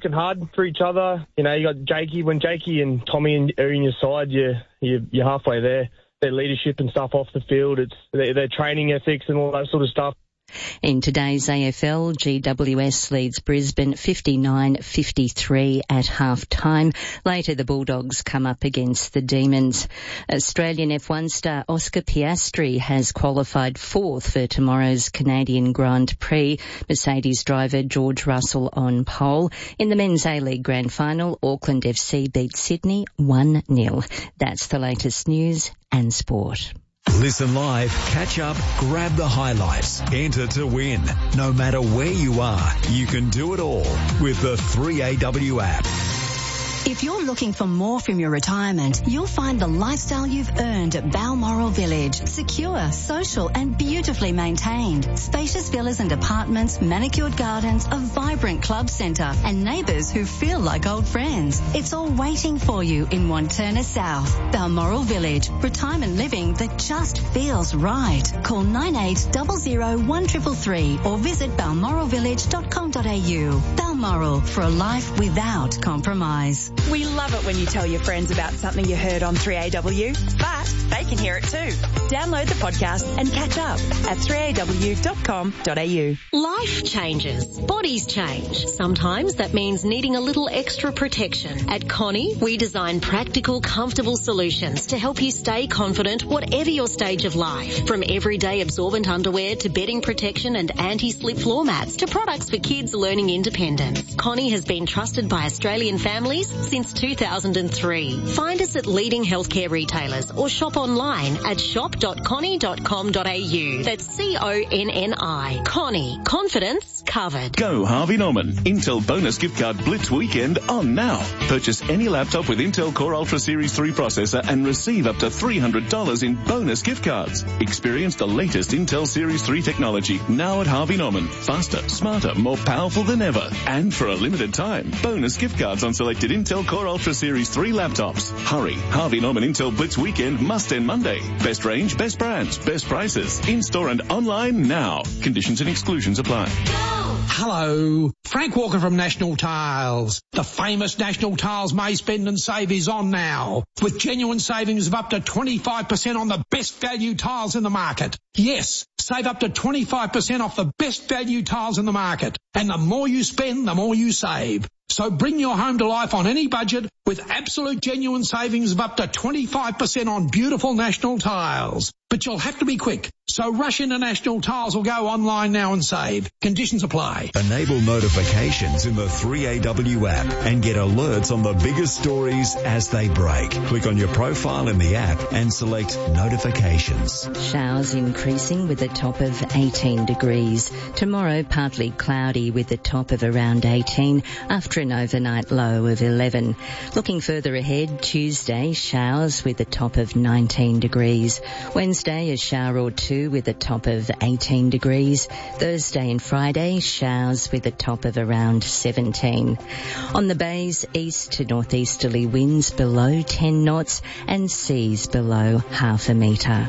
working hard for each other. You know, you got Jakey. When Jakey and Tommy are in your side, you're halfway there. Their leadership and stuff off the field, it's their training ethics and all that sort of stuff. In today's AFL, GWS leads Brisbane 59-53 at half-time. Later, the Bulldogs come up against the Demons. Australian F1 star Oscar Piastri has qualified fourth for tomorrow's Canadian Grand Prix. Mercedes driver George Russell on pole. In the Men's A-League Grand Final, Auckland FC beat Sydney 1-0. That's the latest news and sport. Listen live, catch up, grab the highlights, enter to win. No matter where you are, you can do it all with the 3AW app. If you're looking for more from your retirement, you'll find the lifestyle you've earned at Balmoral Village. Secure, social and beautifully maintained. Spacious villas and apartments, manicured gardens, a vibrant club centre and neighbours who feel like old friends. It's all waiting for you in Wantirna South. Balmoral Village. Retirement living that just feels right. Call 9800 or visit balmoralvillage.com.au. Balmoral, for a life without compromise. We love it when you tell your friends about something you heard on 3AW, but they can hear it too. Download the podcast and catch up at 3aw.com.au. Life changes. Bodies change. Sometimes that means needing a little extra protection. At Connie, we design practical, comfortable solutions to help you stay confident whatever your stage of life. From everyday absorbent underwear to bedding protection and anti-slip floor mats to products for kids learning independence. Connie has been trusted by Australian families since 2003. Find us at leading healthcare retailers or shop online at shop.connie.com.au. That's CONNI. Connie. Confidence covered. Go Harvey Norman. Intel bonus gift card blitz weekend on now. Purchase any laptop with Intel Core Ultra Series 3 processor and receive up to $300 in bonus gift cards. Experience the latest Intel Series 3 technology now at Harvey Norman. Faster, smarter, more powerful than ever. And for a limited time, bonus gift cards on selected Intel Core Ultra Series 3 laptops. Hurry. Harvey Norman Intel Blitz Weekend must end Monday. Best range, best brands, best prices. In-store and online now. Conditions and exclusions apply. Hello, Frank Walker from National Tiles. The famous National Tiles May Spend and Save is on now, with genuine savings of up to 25% on the best value tiles in the market. Yes, save up to 25% off the best value tiles in the market. And the more you spend, the more you save. So bring your home to life on any budget with absolute genuine savings of up to 25% on beautiful National Tiles. But you'll have to be quick. So rush into National Tiles or go online now and save. Conditions apply. Enable notifications in the 3AW app and get alerts on the biggest stories as they break. Click on your profile in the app and select notifications. Showers increasing with a top of 18 degrees. Tomorrow, partly cloudy with a top of around 18 after an overnight low of 11. Looking further ahead, Tuesday, showers with a top of 19 degrees. Wednesday, a shower or two with a top of 18 degrees. Thursday and Friday, showers with a top of around 17. On the bays, east to northeasterly winds below 10 knots and seas below half a metre.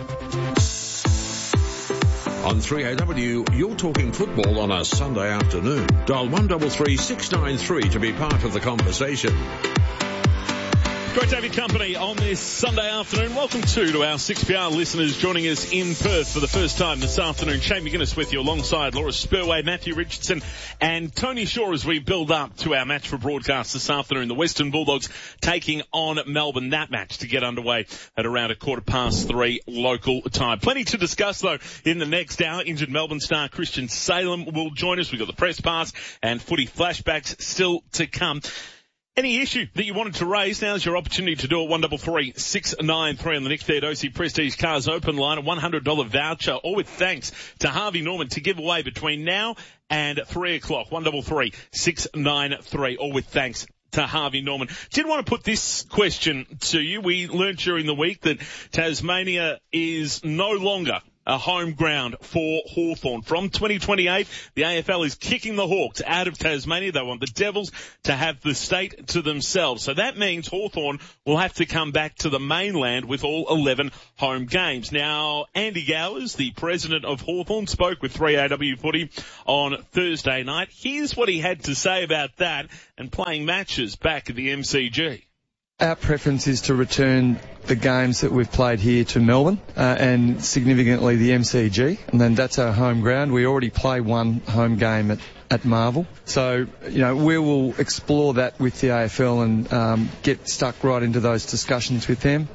On 3AW, you're talking football on a Sunday afternoon. Dial 133 693 to be part of the conversation. Great to have your company on this Sunday afternoon. Welcome to our 6PR listeners joining us in Perth for the first time this afternoon. Shane McGuinness with you alongside Laura Spurway, Matthew Richardson and Tony Shaw as we build up to our match for broadcast this afternoon. The Western Bulldogs taking on Melbourne. That match to get underway at around 3:15 local time. Plenty to discuss though in the next hour. Injured Melbourne star Christian Salem will join us. We've got the press pass and footy flashbacks still to come. Any issue that you wanted to raise, now's your opportunity to do it. 133 693 on the Nick Theodosi Prestige Cars open line. A $100 voucher, all with thanks to Harvey Norman to give away between now and 3 o'clock. 133 693, all with thanks to Harvey Norman. Did want to put this question to you. We learnt during the week that Tasmania is no longer a home ground for Hawthorn. From 2028, the AFL is kicking the Hawks out of Tasmania. They want the Devils to have the state to themselves. So that means Hawthorn will have to come back to the mainland with all 11 home games. Now, Andy Gowers, the president of Hawthorn, spoke with 3AW Footy on Thursday night. Here's what he had to say about that and playing matches back at the MCG. Our preference is to return the games that we've played here to Melbourne and significantly the MCG, and then that's our home ground. We already play one home game at Marvel. So, we will explore that with the AFL and get stuck right into those discussions with them.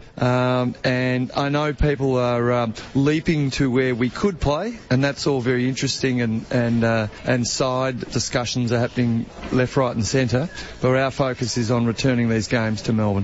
And I know people are leaping to where we could play, and that's all very interesting, and side discussions are happening left, right and centre. But our focus is on returning these games to Melbourne.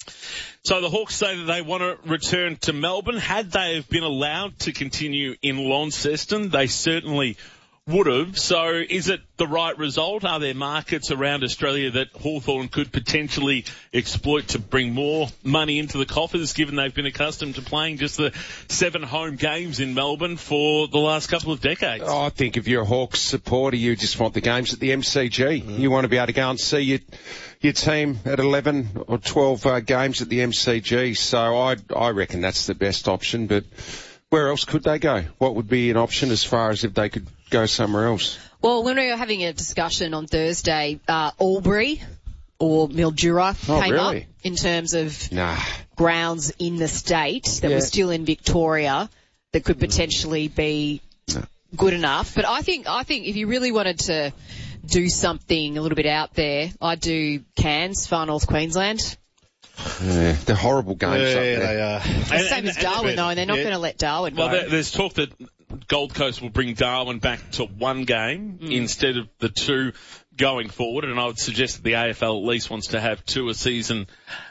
So the Hawks say that they want to return to Melbourne. Had they have been allowed to continue in Launceston, they certainly would have. So is it the right result? Are there markets around Australia that Hawthorn could potentially exploit to bring more money into the coffers, given they've been accustomed to playing just the 7 home games in Melbourne for the last couple of decades? I think if you're a Hawks supporter, you just want the games at the MCG. You want to be able to go and see your team at 11 or 12 games at the MCG. So I reckon that's the best option. But where else could they go? What would be an option as far as if they could go somewhere else? Well, when we were having a discussion on Thursday, Albury or Mildura came up in terms of grounds in the state that were still in Victoria that could potentially be good enough. But I think if you really wanted to do something a little bit out there, I'd do Cairns, Far North Queensland. Yeah, they're horrible games up there. They are. The same as Darwin, though, and they're not going to let Darwin go. Well, there's talk that Gold Coast will bring Darwin back to 1 game instead of the 2 going forward, and I would suggest that the AFL at least wants to have 2 a season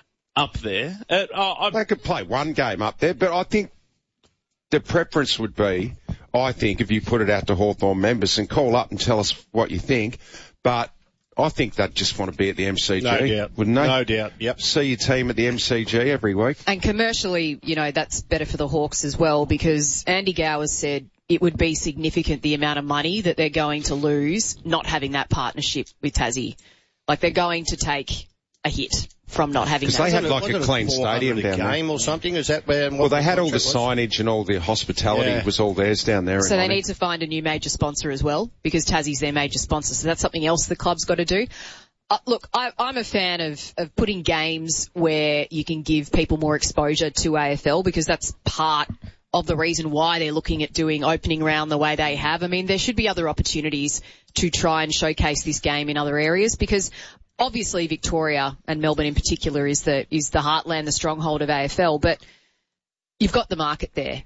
up there. They could play 1 game up there, but I think the preference would be, if you put it out to Hawthorn members and call up and tell us what you think, but I think they'd just want to be at the MCG, no doubt. Wouldn't they? No doubt, yep. See your team at the MCG every week. And commercially, that's better for the Hawks as well, because Andy Gowers said it would be significant the amount of money that they're going to lose not having that partnership with Tassie. Like, they're going to take a hit from not having that. Because they had like a clean stadium down there. Game or something? Is that where? Well, they had all the signage and all the hospitality was all theirs down there. So they need to find a new major sponsor as well, because Tassie's their major sponsor. So that's something else the club's got to do. Look, I'm a fan of putting games where you can give people more exposure to AFL, because that's part of the reason why they're looking at doing opening round the way they have. I mean, there should be other opportunities to try and showcase this game in other areas, because obviously Victoria and Melbourne in particular is the heartland, the stronghold of AFL, but you've got the market there,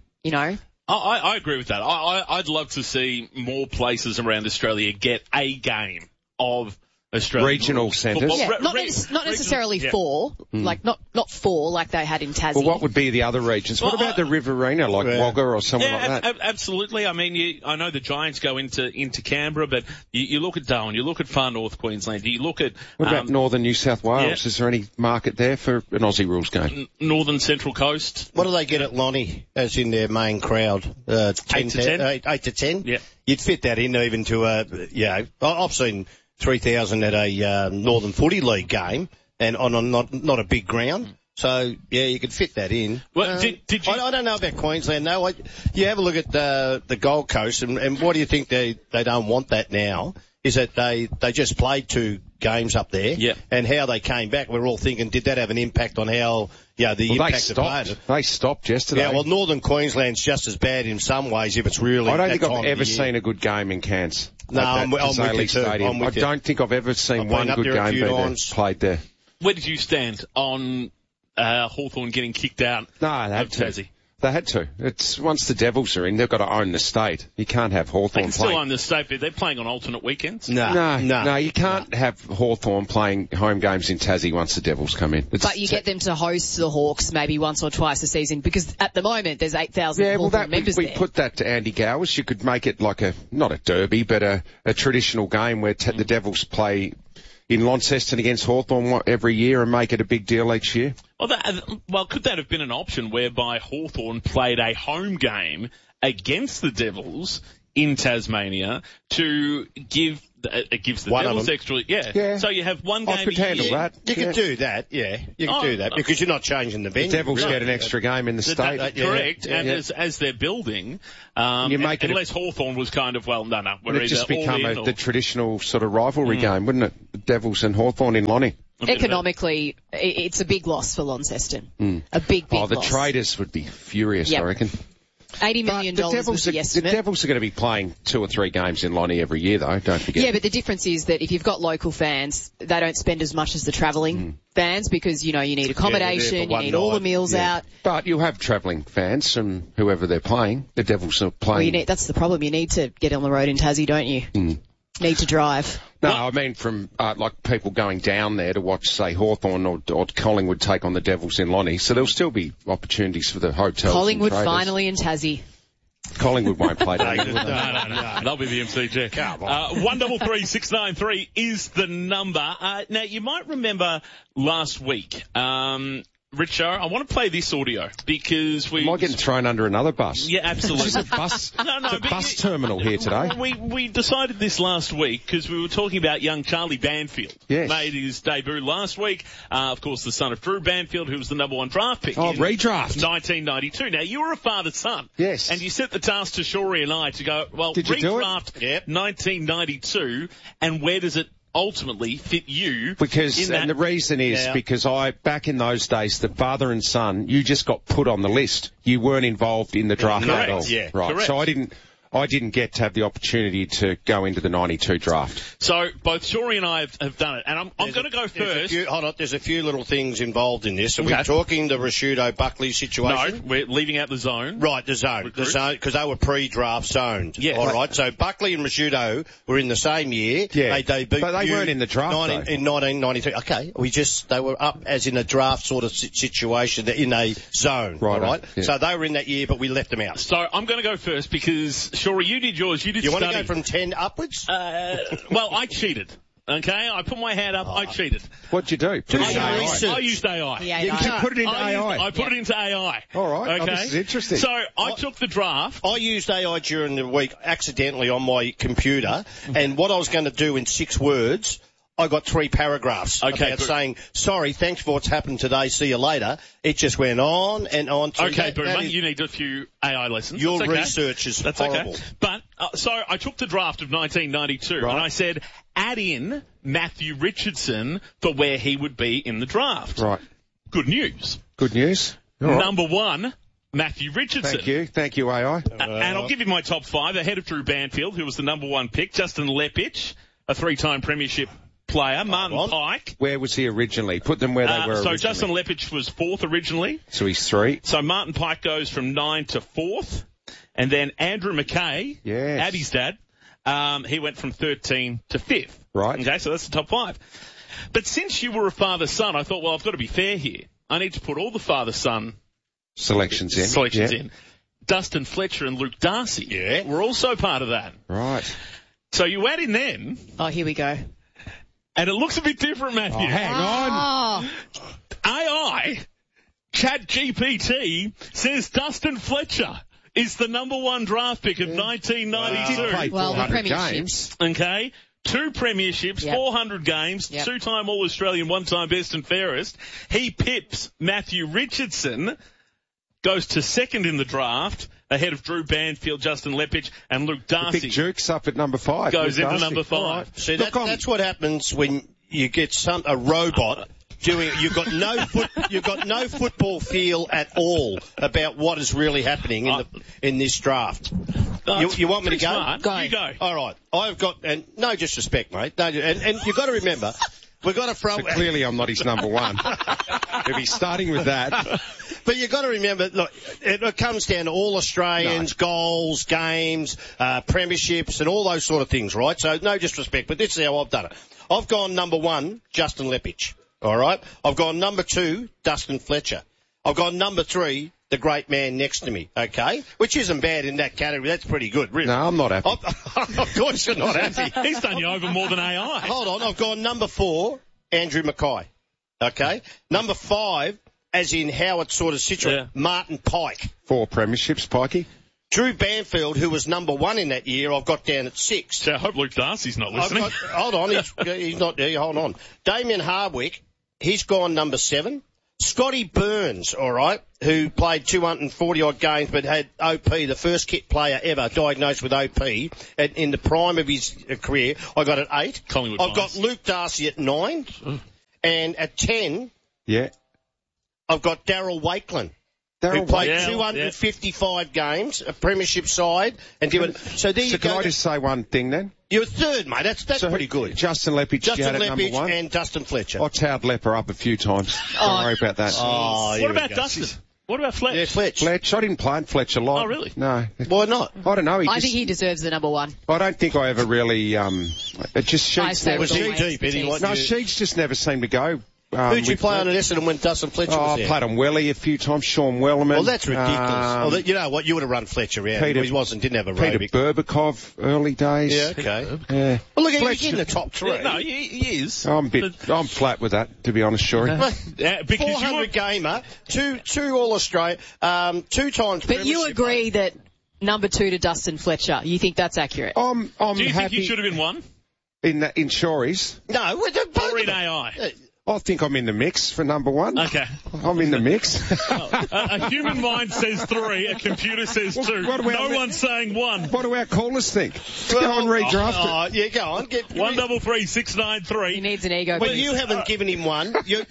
I agree with that. I'd love to see more places around Australia get a game of Australian regional centres. Yeah, not necessarily four, like not four like they had in Tassie. Well, what would be the other regions? What about the Riverina, like Wagga or something like that? Absolutely. I mean, I know the Giants go into Canberra, but you look at Darwin, you look at Far North Queensland, you look at... What about Northern New South Wales? Yeah. Is there any market there for an Aussie rules game? Northern Central Coast. What do they get at Lonnie, as in their main crowd? 8 to 10? Yeah. You'd fit that in even to I've seen 3,000 at a Northern Footy League game, and on not a big ground. So you could fit that in. Well, did you? I don't know about Queensland. No, you have a look at the Gold Coast, and what do you think they don't want that now? Is that they just played 2 games up there, and how they came back. We're all thinking, did that have an impact on how impact of players? They stopped yesterday. Yeah, well, Northern Queensland's just as bad in some ways if it's really. I don't think I've ever seen a good game in Cairns. No, I'm with you too. I don't think I've ever seen one good game played there. Where did you stand on Hawthorn getting kicked out? No, they had to. They had to. It's once the Devils are in, they've got to own the state. You can't have Hawthorn playing. They can still own the state, but they're playing on alternate weekends. No, you can't have Hawthorn playing home games in Tassie once the Devils come in. But you get them to host the Hawks maybe once or twice a season, because at the moment there's 8,000 Hawthorn members there. We put that to Andy Gowers. You could make it like not a derby, but a traditional game where the Devils play in Launceston against Hawthorn every year and make it a big deal each year. Well, could that have been an option whereby Hawthorn played a home game against the Devils in Tasmania to give it gives the Devils extra. Yeah. So you have one game. I could handle that. You could do that. Yeah, you could do that because you're not changing the venue. The Devils get an extra game in the state. Correct. And as they're building, unless Hawthorn was kind of would it just become the traditional sort of rivalry game, wouldn't it? The Devils and Hawthorn in Lonnie. Economically, it's a big loss for Launceston. A big loss. The traders would be furious, I reckon. $80 million was the estimate. The Devils are going to be playing 2 or 3 games in Lonnie every year, though, don't forget. Yeah, but the difference is that if you've got local fans, they don't spend as much as the travelling fans because, you need accommodation, you need all the meals out. But you'll have travelling fans from whoever they're playing. The Devils are playing. Well, that's the problem. You need to get on the road in Tassie, don't you? Need to drive. No, I mean from like people going down there to watch, say, Hawthorn or Collingwood take on the Devils in Lonnie. So there'll still be opportunities for the hotels. Collingwood finally in Tassie. Collingwood won't play that. No. They'll be the MCG. Come on. 133 is the number. Now, you might remember last week, Richo, I want to play this audio because Am I getting thrown under another bus? Yeah, absolutely. It's a bus, bus terminal here today. We decided this last week because we were talking about young Charlie Banfield. Yes. Made his debut last week. Of course, the son of Drew Banfield, who was the number 1 draft pick. Oh, redraft. 1992. Now, you were a father-son. Yes. And you set the task to Shorey and I to go, Did you redraft 1992, and where does it ultimately fit you? And the reason is because back in those days, the father and son, you just got put on the list. You weren't involved in the draft at all. Yeah, right. Correct. So I didn't get to have the opportunity to go into the 92 draft. So both Shorey and I have done it, and I'm going to go first. There's a few little things involved in this. Are we talking the Rashudo-Buckley situation? No, we're leaving out the zone. Right, the zone, because they were pre-draft zoned. Yeah. All right, so Buckley and Rashudo were in the same year. Yeah, they debuted, but they weren't in the draft, in 1993. Okay, they were up as in a draft sort of situation, in a zone. Right, all right? Yeah. So they were in that year, but we left them out. So I'm going to go first because, Shorey, you did yours. You want to go from 10 upwards? Well, I cheated. Okay, I put my hand up. I cheated. What'd you do? I used AI. You put it into AI. I put it into AI. All right. Okay. This is interesting. So I took the draft. I used AI during the week accidentally on my computer, and what I was going to do in 6 words, I got 3 paragraphs about saying, sorry, thanks for what's happened today, see you later. It just went on and on. Okay, Boomer, you need a few AI lessons. Your research is horrible. Okay. But, so I took the draft of 1992 and I said, add in Matthew Richardson for where he would be in the draft. Right. Good news. Good news. Number 1, Matthew Richardson. Thank you, AI. And I'll give you my top 5, ahead of Drew Banfield, who was the number 1 pick, Justin Lepich, a 3-time premiership player, Martin Pike. Where was he originally? Put them where they were originally. So Justin Lepich was 4th originally. So he's 3. So Martin Pike goes from 9 to 4th. And then Andrew McKay, Addy's dad, he went from 13 to 5th. Right. Okay, so that's the top 5. But since you were a father-son, I thought, well, I've got to be fair here. I need to put all the father-son selections in. Dustin Fletcher and Luke Darcy were also part of that. Right. So you add in them. Oh, here we go. And it looks a bit different, Matthew. Oh, hang on. AI, ChatGPT, says Dustin Fletcher is the number 1 draft pick of 1992. Well, the premierships. Okay. 2 premierships, 400 games, 2-time All-Australian, 1-time best and fairest. He pips Matthew Richardson, goes to 2nd in the draft, ahead of Drew Banfield, Justin Lepich, and Luke Darcy. Big Jukes up at number 5. Goes into number 5. Right. See, that's what happens when you get a robot doing. You've got no football feel at all about what is really happening in this draft. You want me to go? Smart. Go. You go. All right. I've got, and no disrespect, mate. And you've got to remember. We've got to throw. So clearly, I'm not his number 1. If he's starting with that. But you've got to remember, look, it comes down to all Australians, goals, games, premierships, and all those sort of things, right? So no disrespect, but this is how I've done it. I've gone number 1, Justin Lepich. All right. I've gone number 2, Dustin Fletcher. I've gone number 3, the great man next to me, okay? Which isn't bad in that category. That's pretty good, really. No, I'm not happy. Of course you're not happy. He's done you over more than AI. Hold on. I've gone number 4, Andrew Mackay, okay? Number 5, as in how it's sort of situated, Martin Pike. 4 premierships, Pikey. Drew Banfield, who was number 1 in that year, I've got down at 6. So I hope Luke Darcy's not listening. Hold on, he's not there. Hold on. Damien Hardwick, he's gone number 7. Scotty Burns, all right, who played 240-odd games but had OP, the first kit player ever diagnosed with OP in the prime of his career. I got at 8. Collingwood I've got Luke Darcy at 9. And at 10, I've got Darryl Wakelin, who played 255 games, a premiership side, and so there you go. Can I just say one thing then? You're third, mate. That's pretty good. Justin Lepage at number 1. And Dustin Fletcher. I towed Lepper up a few times. Don't worry about that. What about Dustin? What about Fletch? Yeah, Fletch. I didn't play Fletch a lot. Oh, really? No. Why not? I don't know. I think he deserves the number 1. I don't think I ever really, it just Sheets never... Was he deep, Eddie? No, Sheets just never seemed to go. Who'd you play on at Essendon when Dustin Fletcher was there? I played on Welly a few times, Sean Wellerman. Well, that's ridiculous. You know what? You would have run Fletcher around. He didn't have a Peter aerobic. Burbakov, early days. Yeah, okay. Yeah. Well, look, he's in the top 3. Yeah, no, he is. I'm flat with that, to be honest, Shorey. 400 gamer, two All-Australia, 2 times But you agree that number 2 to Dustin Fletcher, you think that's accurate? I'm Do you happy think he should have been 1? in Shorey's. No, Or in AI? I think I'm in the mix for number 1. Okay. I'm in the mix. A human mind says 3, a computer says 2. No one's saying 1. What do our callers think? Go and redraft it. Yeah, go on. 133 693. He needs an ego. Well, you haven't given him 1.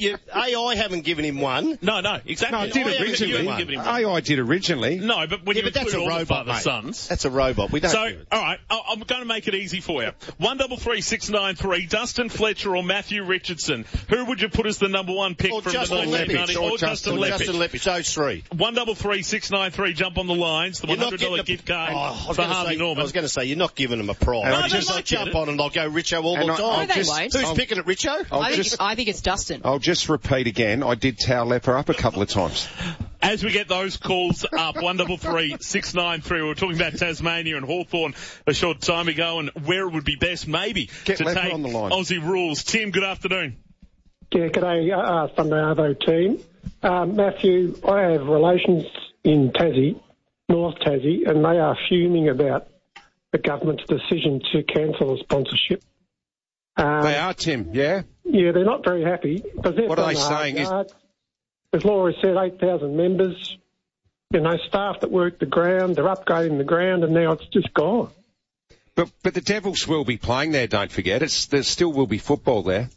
AI haven't given him 1. No, exactly. No, I did originally. AI did originally. No, but when you that's include a all robot, the father mate. sons. That's a robot. We don't. So, all right, I'm going to make it easy for you. 133 693. Dustin Fletcher or Matthew Richardson. Who would you put as the number 1 pick from the 1990s? Or Justin Lepage. Justin Lepage. Those 3. 133 693. Jump on the lines. The $100 gift card for Harvey Norman. I was going to say, you're not giving them a prize. No, just they jump on and they'll go Richo all the time. No, they won't. Who's picking it, Richo? I think it's Dustin. I'll just repeat again. I did towel Lepper up a couple of times. As we get those calls up, 133 693. We were talking about Tasmania and Hawthorn a short time ago and where it would be best maybe Get to Lepper take on the line. Aussie rules. Tim, good afternoon. Yeah, g'day, Sunday Arvo team. Matthew, I have relations in Tassie, North Tassie, and they are fuming about the government's decision to cancel the sponsorship. They are, Tim, yeah? Yeah, they're not very happy. What are they saying? As Laura said, 8,000 members, staff that work the ground, they're upgrading the ground, and now it's just gone. But the Devils will be playing there, don't forget. There still will be football there.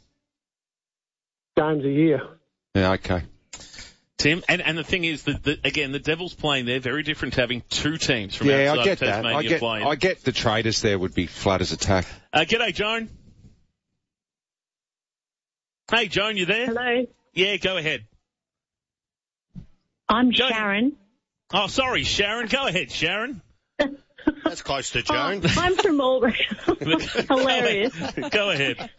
Games a year. Yeah, okay. Tim, and the thing is that again, the Devils playing there, very different to having 2 teams from I outside get Tasmania that. playing. I get the traders there would be flat as a tack. G'day, Joan. Hey, Joan, you there? Hello. Yeah, go ahead. I'm Sharon. Oh, sorry, Sharon. Go ahead, Sharon. That's close to Joan. I'm from Albury. Hilarious. Go ahead.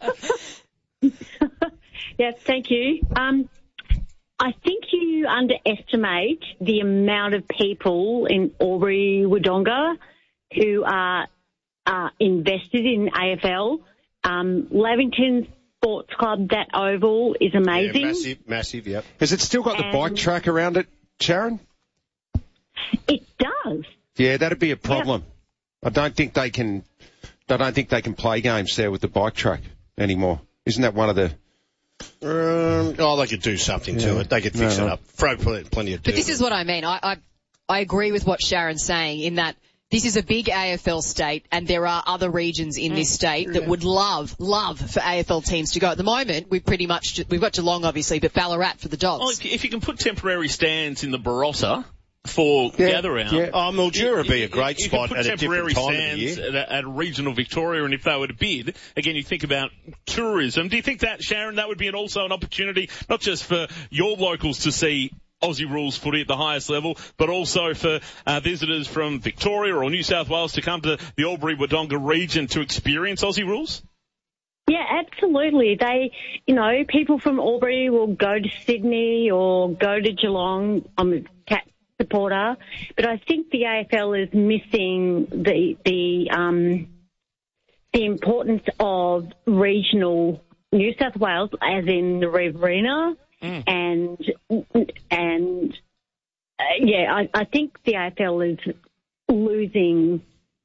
Yes, thank you. I think you underestimate the amount of people in Albury Wodonga who are invested in AFL. Lavington Sports Club, that oval is amazing. Yeah, massive, yep. Has it still got the bike track around it, Sharon? It does. Yeah, that'd be a problem. Yeah. I don't think they can play games there with the bike track anymore. Isn't that one of the... they could do something to it. They could fix it up. Throw plenty of dirt. But this is what I mean. I agree with what Sharon's saying in that this is a big AFL state and there are other regions in this state that would love for AFL teams to go. At the moment, we've got Geelong obviously, but Ballarat for the Dogs. Well, if you can put temporary stands in the Barossa for gather round. Yeah. Mildura would be a great spot at a different time of the year. At regional Victoria, and if they were to bid, again, you think about tourism. Do you think that, Sharon, that would be also an opportunity, not just for your locals to see Aussie rules footy at the highest level, but also for visitors from Victoria or New South Wales to come to the Albury-Wodonga region to experience Aussie rules? Yeah, absolutely. People from Albury will go to Sydney or go to Geelong. I'm a Cat supporter, but I think the AFL is missing the importance of regional New South Wales, as in the Riverina. I think the AFL is losing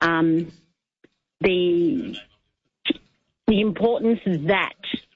the importance that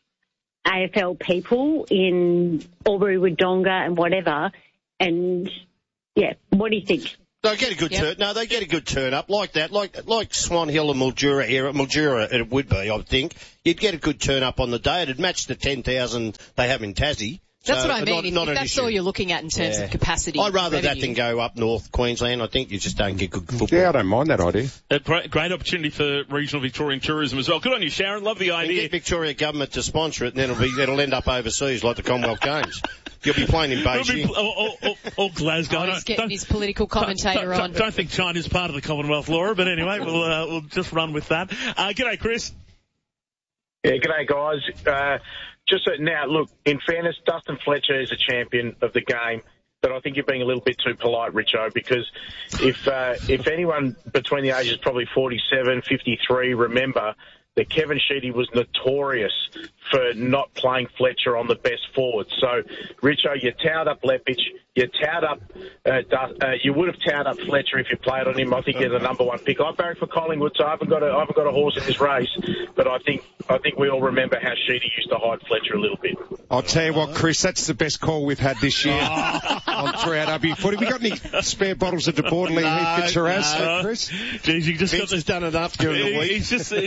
AFL people in Albury, Wodonga and whatever. And, yeah, what do you think? They get a good turn. No, they get a good turn up like that, like Swan Hill and Mildura here. Mildura it would be, I would think. You'd get a good turn up on the day. It'd match the 10,000 they have in Tassie. That's what I mean. Not if that's issue. all you're looking at in terms of capacity. I'd rather revenue. that than go up north Queensland. I think you just don't get good football. Yeah, I don't mind that idea. A great opportunity for regional Victorian tourism as well. Good on you, Sharon. Love the idea. And get Victoria government to sponsor it, and then it'll end up overseas like the Commonwealth Games. You'll be playing in Beijing. Or Glasgow. He's getting his political commentator on. Don't think China's part of the Commonwealth, Laura, but anyway, we'll just run with that. G'day, Chris. Yeah, g'day, guys. Just now, look, in fairness, Dustin Fletcher is a champion of the game, but I think you're being a little bit too polite, Richo, because if anyone between the ages probably 47, 53 remember that Kevin Sheedy was notorious for not playing Fletcher on the best forward. So, Richo, you towed up Lepich, you towed up, you would have towed up Fletcher if you played on him. I think you're the number one pick. I barrack for Collingwood, so I haven't got a horse in this race, but I think we all remember how Sheedy used to hide Fletcher a little bit. I'll tell you what, Chris, that's the best call we've had this year on 3AW Footy. Have we got any spare bottles of DeBortley Heath for Shiraz, Chris? Jeez, you just Vince has done enough during the week. He's just,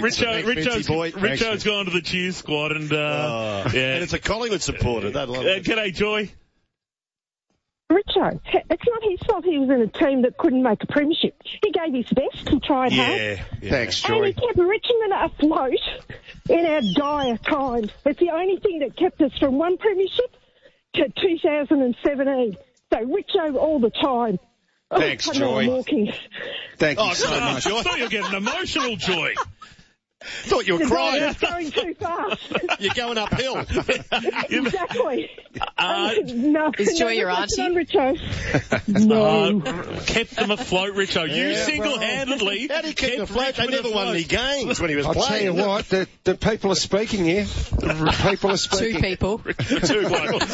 Richo's gone to the cheer squad and, yeah. And it's a Collingwood supporter. G'day, Joy. Richo, it's not his fault he was in a team that couldn't make a premiership. He gave his best, he tried hard. Yeah. Thanks, Joy. And he kept Richmond afloat in our dire times. It's the only thing that kept us from one premiership to 2017. So Richo all the time. Thanks, Joy. Thank you so much. I thought you were getting emotional, Joy. Thought you were crying. It's going too fast. You're going uphill. Exactly. Is Joy your auntie? No. Kept them afloat, Richo. You single-handedly. How did he keep them afloat? They never won any games when he was I'll playing. I'll tell you what, the people are speaking here. People are speaking. Two people. Two blokes.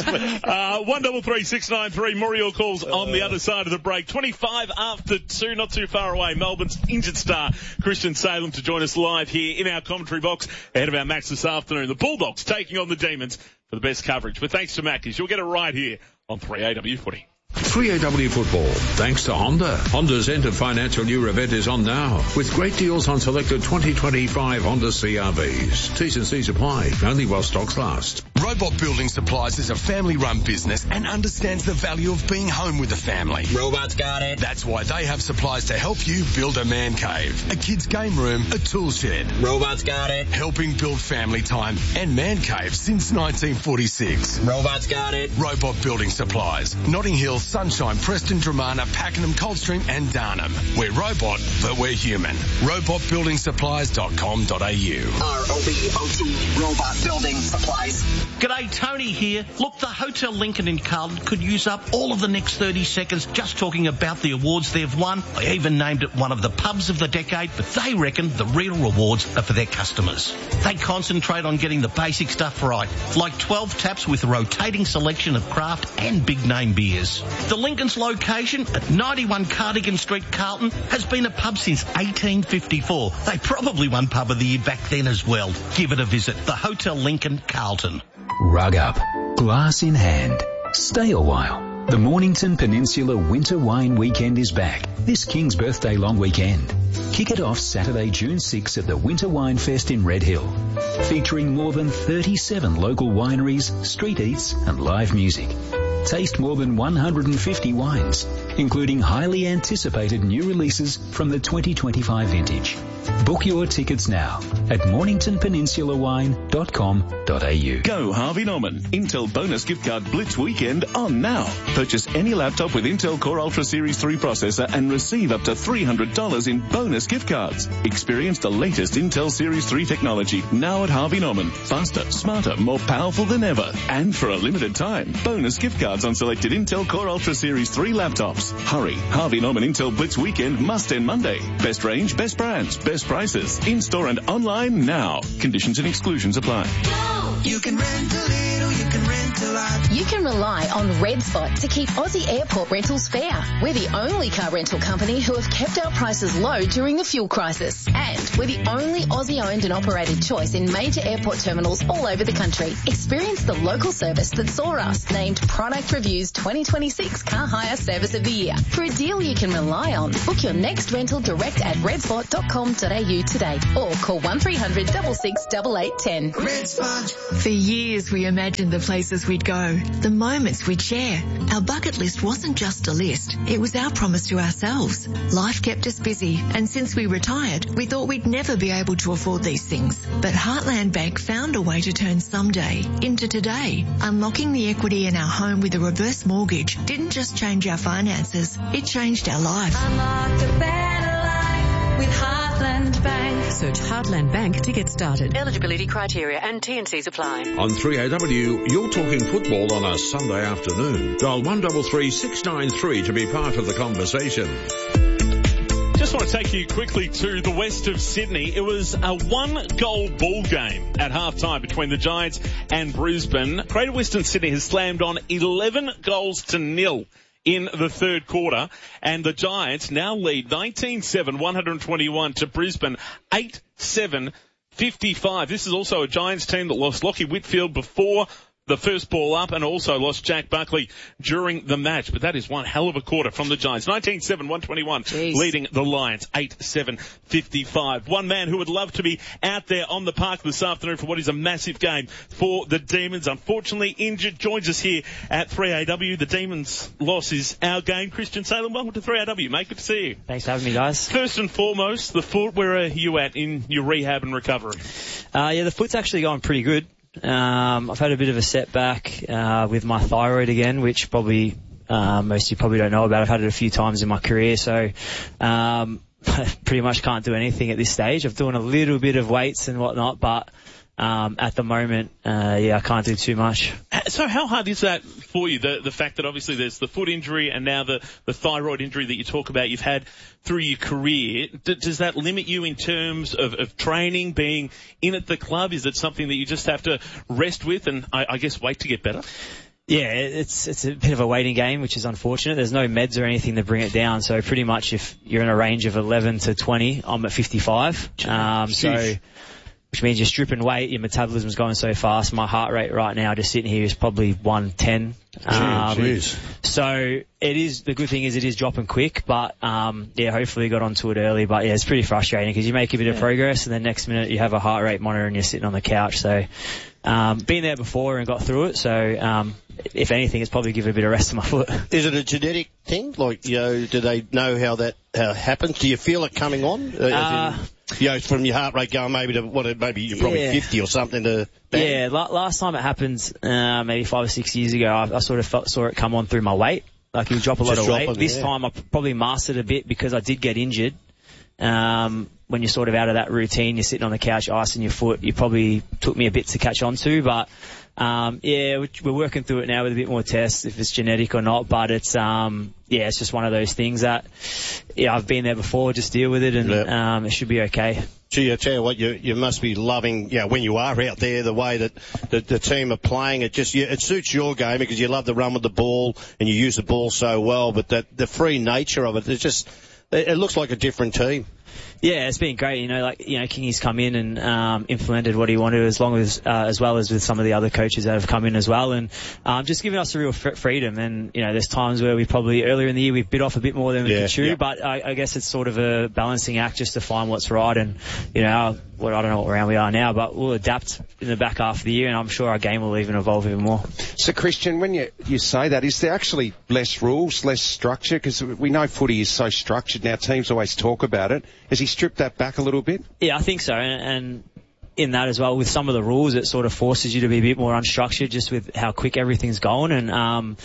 133 more of your calls on the other side of the break. 25 after 2, not too far away. Melbourne's injured star, Christian Salem, to join us live here in our commentary box ahead of our match this afternoon. The Bulldogs taking on the Demons for the best coverage. But thanks to Mackies, you'll get it right here on 3AW Footy. 3AW Football, thanks to Honda. Honda's end of financial year event is on now, with great deals on selected 2025 Honda CRVs. T's and C's apply, only while stocks last. Robot Building Supplies is a family-run business and understands the value of being home with the family. Robots got it. That's why they have supplies to help you build a man cave, a kid's game room, a tool shed. Robots got it. Helping build family time and man caves since 1946. Robots got it. Robot Building Supplies, Notting Hill, Sunshine, Preston, Dramana, Pakenham, Coldstream and Darnham. We're robot, but we're human. robotbuildingsupplies.com.au. ROBOT, Robot Building Supplies. G'day, Tony here. Look, the Hotel Lincoln in Carlton could use up all of the next 30 seconds just talking about the awards they've won. I even named it one of the pubs of the decade, but they reckon the real rewards are for their customers. They concentrate on getting the basic stuff right, like 12 taps with a rotating selection of craft and big-name beers. The Lincoln's location at 91 Cardigan Street, Carlton, has been a pub since 1854. They probably won Pub of the Year back then as well. Give it a visit. The Hotel Lincoln, Carlton. Rug up, glass in hand. Stay a while. The Mornington Peninsula Winter Wine Weekend is back this King's Birthday long weekend. Kick it off Saturday, June 6 at the Winter Wine Fest in Red Hill, featuring more than 37 local wineries, street eats and live music. Taste more than 150 wines, including highly anticipated new releases from the 2025 vintage. Book your tickets now at morningtonpeninsulawine.com.au. Go Harvey Norman. Intel bonus gift card Blitz weekend on now. Purchase any laptop with Intel Core Ultra Series 3 processor and receive up to $300 in bonus gift cards. Experience the latest Intel Series 3 technology now at Harvey Norman. Faster, smarter, more powerful than ever. And for a limited time, bonus gift cards on selected Intel Core Ultra Series 3 laptops. Hurry. Harvey Norman Intel Blitz weekend must end Monday. Best range, best brands, best prices. In-store and online now. Conditions and exclusions apply. You can rent a little, you can rent You can rely on Red Spot to keep Aussie airport rentals fair. We're the only car rental company who have kept our prices low during the fuel crisis. And we're the only Aussie-owned and operated choice in major airport terminals all over the country. Experience the local service that saw us named Product Review's 2026 Car Hire Service of the Year. For a deal you can rely on, book your next rental direct at redspot.com.au today or call 1300 66 8810. Red Spot. For years we imagined the places we'd go, the moments we'd share. Our bucket list wasn't just a list, it was our promise to ourselves. Life kept us busy, and since we retired, we thought we'd never be able to afford these things. But Heartland Bank found a way to turn someday into today. Unlocking the equity in our home with a reverse mortgage didn't just change our finances, it changed our life. Unlock a better life with Heartland Bank. Search Heartland Bank to get started. Eligibility criteria and T&Cs apply. On 3AW, you're talking football on a Sunday afternoon. Dial 133 693 to be part of the conversation. Just want to take you quickly to the west of Sydney. It was a one-goal ball game at half-time between the Giants and Brisbane. Greater Western Sydney has slammed on 11 goals to nil in the third quarter, and the Giants now lead 19-7, 121 to Brisbane, 8-7, 55. This is also a Giants team that lost Lockie Whitfield before the first ball up and also lost Jack Buckley during the match. But that is one hell of a quarter from the Giants. 19-7, 121, leading the Lions, 8-7, 55. One man who would love to be out there on the park this afternoon for what is a massive game for the Demons. Unfortunately injured, joins us here at 3AW. The Demons' loss is our game. Christian Salem, welcome to 3AW, mate. Good to see you. Thanks for having me, guys. First and foremost, the foot, where are you at in your rehab and recovery? The foot's actually going pretty good. I've had a bit of a setback with my thyroid again, which probably most of you probably don't know about. I've had it a few times in my career, so pretty much can't do anything at this stage. I'm doing a little bit of weights and whatnot, but at the moment, I can't do too much. So how hard is that for you, the fact that obviously there's the foot injury and now the thyroid injury that you talk about you've had through your career? Does that limit you in terms of training, being in at the club? Is it something that you just have to rest with and I guess wait to get better? Yeah, it's a bit of a waiting game, which is unfortunate. There's no meds or anything to bring it down. So pretty much if you're in a range of 11 to 20, I'm at 55. Which means you're stripping weight, your metabolism's going so fast. My heart rate right now, just sitting here, is probably 110. So it is, the good thing is it is dropping quick, but hopefully got onto it early. But it's pretty frustrating because you make a bit of progress and then next minute you have a heart rate monitor and you're sitting on the couch. So been there before and got through it. So if anything, it's probably given a bit of rest to my foot. Is it a genetic thing? Like, do they know how that happens? Do you feel it coming on? From your heart rate going maybe to maybe you're probably 50 or something to bang. Yeah, last time it happened, maybe 5 or 6 years ago, I sort of saw it come on through my weight. Like you drop a lot of weight. This time I probably mastered a bit because I did get injured. When you're sort of out of that routine, you're sitting on the couch, icing your foot, you probably took me a bit to catch on to, but we're working through it now with a bit more tests, if it's genetic or not, but it's it's just one of those things that, I've been there before, just deal with it and it should be okay. Gee, I tell you what, you must be loving, when you are out there, the way that the team are playing. It suits your game because you love to run with the ball and you use the ball so well, but the free nature of it looks like a different team. Yeah, it's been great. Kingy's come in and implemented what he wanted, as well as with some of the other coaches that have come in as well, and just giving us a real freedom. And there's times where we probably earlier in the year we bit off a bit more than we could chew, but I guess it's sort of a balancing act just to find what's right. And I don't know what round we are now, but we'll adapt in the back half of the year, and I'm sure our game will even evolve even more. So, Christian, when you say that, is there actually less rules, less structure? Because we know footy is so structured now. Teams always talk about it. Has he stripped that back a little bit? Yeah, I think so. And in that as well, with some of the rules, it sort of forces you to be a bit more unstructured just with how quick everything's going. And,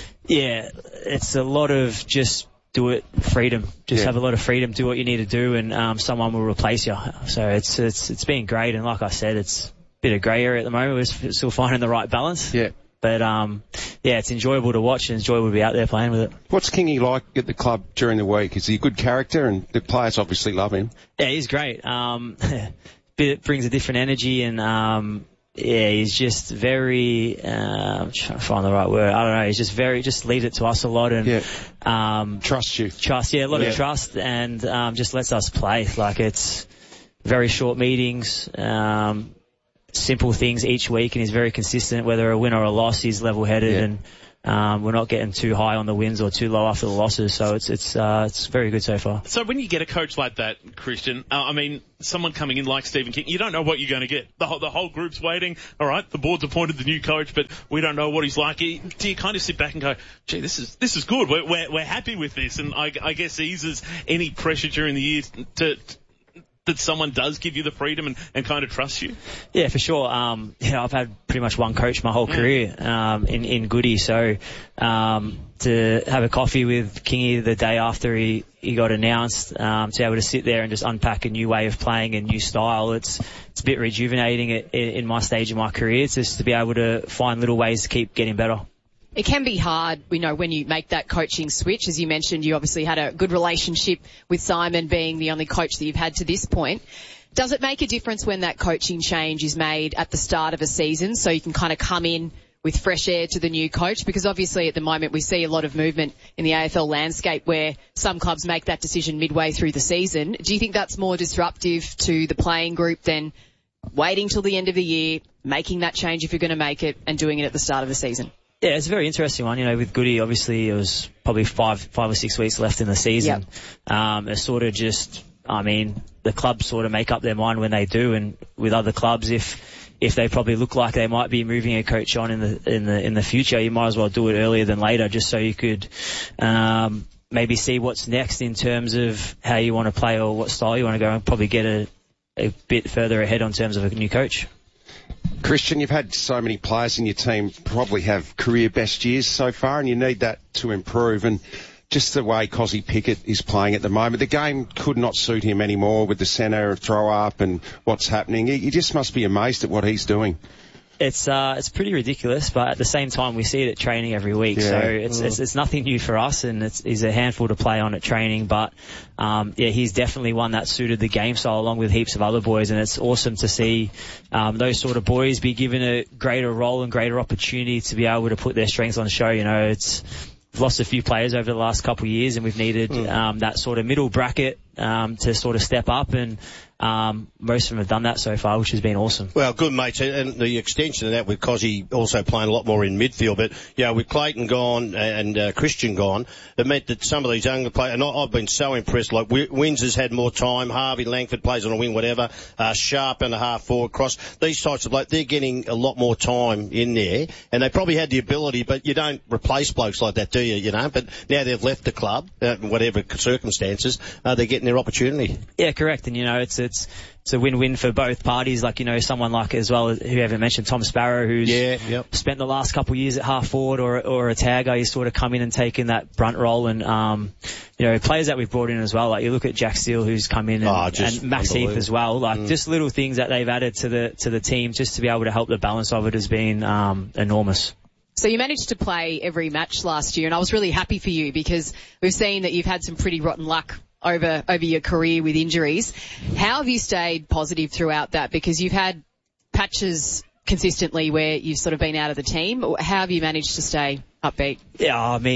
it's a lot of just do it freedom. Have a lot of freedom, do what you need to do, and someone will replace you. So it's been great. And like I said, it's a bit of grey area at the moment. We're still finding the right balance. Yeah. But, it's enjoyable to watch and enjoyable to be out there playing with it. What's Kingy like at the club during the week? Is he a good character? And the players obviously love him. Yeah, he's great. It brings a different energy and, he's just very, I'm trying to find the right word. I don't know. He's just just leaves it to us a lot and, trust you. A lot of trust and, just lets us play. Like it's very short meetings, simple things each week, and he's very consistent, whether a win or a loss, he's level-headed and, we're not getting too high on the wins or too low after the losses, so it's very good so far. So when you get a coach like that, Christian, I mean, someone coming in like Stephen King, you don't know what you're going to get. The whole group's waiting. All right, the board's appointed the new coach, but we don't know what he's like. Do you kind of sit back and go, gee, this is good. We're happy with this, and I guess eases any pressure during the year that someone does give you the freedom and kind of trust you? Yeah, for sure. I've had pretty much one coach my whole career, in Goody. So, to have a coffee with Kingy the day after he got announced, to be able to sit there and just unpack a new way of playing, a new style, it's a bit rejuvenating in my stage of my career. It's just to be able to find little ways to keep getting better. It can be hard, when you make that coaching switch. As you mentioned, you obviously had a good relationship with Simon, being the only coach that you've had to this point. Does it make a difference when that coaching change is made at the start of a season, so you can kind of come in with fresh air to the new coach? Because obviously at the moment we see a lot of movement in the AFL landscape where some clubs make that decision midway through the season. Do you think that's more disruptive to the playing group than waiting till the end of the year, making that change if you're going to make it, and doing it at the start of the season? Yeah, it's a very interesting one. With Goody, obviously it was probably five or 6 weeks left in the season. Yep. It's sort of just, the clubs sort of make up their mind when they do, and with other clubs, if they probably look like they might be moving a coach on in the future, you might as well do it earlier than later, just so you could maybe see what's next in terms of how you want to play or what style you want to go, and probably get a bit further ahead on terms of a new coach. Christian, you've had so many players in your team probably have career best years so far, and you need that to improve. And just the way Cozzy Pickett is playing at the moment, the game could not suit him anymore with the centre throw up and what's happening. You just must be amazed at what he's doing. It's pretty ridiculous, but at the same time we see it at training every week, so it's nothing new for us, and he's a handful to play on at training, but he's definitely one that suited the game style along with heaps of other boys, and it's awesome to see those sort of boys be given a greater role and greater opportunity to be able to put their strengths on show. We've lost a few players over the last couple of years, and we've needed that sort of middle bracket to sort of step up, and most of them have done that so far, which has been awesome. Well, good, mates. And the extension of that with Cozzy also playing a lot more in midfield. But, with Clayton gone and Christian gone, it meant that some of these younger players, and I've been so impressed, like Winds's had more time, Harvey Langford plays on a wing, whatever, Sharp and a half forward cross. These types of blokes, they're getting a lot more time in there, and they probably had the ability, but you don't replace blokes like that, do you? But now they've left the club, whatever circumstances, they're getting their opportunity. Yeah, correct. And, it's a win-win for both parties. Like, someone like, as well, who you haven't mentioned, Tom Sparrow, who's spent the last couple of years at half forward or a tagger. He's sort of come in and taken that brunt role, and, players that we've brought in as well. Like, you look at Jack Steele, who's come in, and Max Heath as well. Like, just little things that they've added to the team just to be able to help the balance of it has been, enormous. So you managed to play every match last year, and I was really happy for you because we've seen that you've had some pretty rotten luck over your career with injuries. How have you stayed positive throughout that? Because you've had patches consistently where you've sort of been out of the team. How have you managed to stay upbeat? Yeah,